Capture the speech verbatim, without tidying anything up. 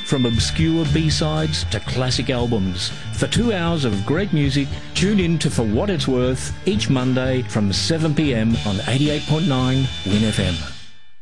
From obscure B-sides to classic albums. For two hours of great music, tune in to For What It's Worth each Monday from seven p m on eighty-eight point nine Win F M.